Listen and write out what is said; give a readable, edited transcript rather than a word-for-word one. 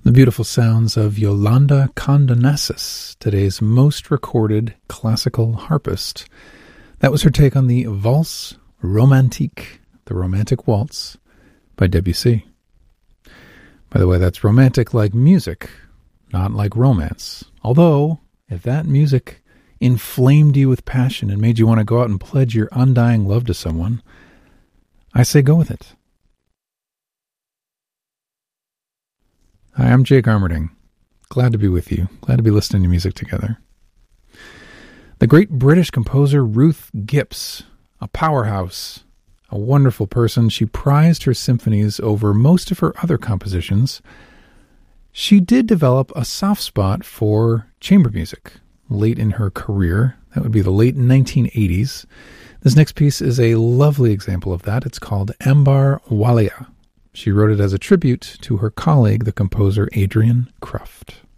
The beautiful sounds of Yolanda Condonassis, today's most recorded classical harpist. That was her take on the Valse Romantique, the Romantic Waltz, by Debussy. By the way, that's romantic like music, not like romance. Although, if that music inflamed you with passion and made you want to go out and pledge your undying love to someone, I say go with it. Hi, I'm Jake Armerding. Glad to be with you. Glad to be listening to music together. The great British composer Ruth Gipps, a powerhouse, a wonderful person. She prized her symphonies over most of her other compositions. She did develop a soft spot for chamber music late in her career. That would be the late 1980s. This next piece is a lovely example of that. It's called Ambar Walia. She wrote it as a tribute to her colleague, the composer Adrian Kruft.